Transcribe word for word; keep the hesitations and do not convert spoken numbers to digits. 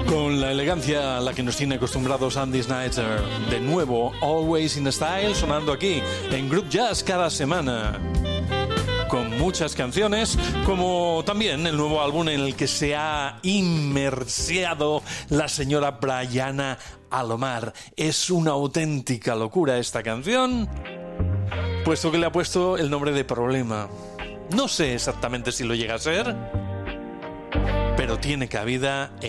Con la elegancia a la que nos tiene acostumbrados Andy Snyder. De nuevo, Always in Style, sonando aquí en Group Jazz cada semana. Con muchas canciones, como también el nuevo álbum en el que se ha inmersiado la señora Brianna Alomar. Es una auténtica locura esta canción, puesto que le ha puesto el nombre de Problema. No sé exactamente si lo llega a ser, pero tiene cabida en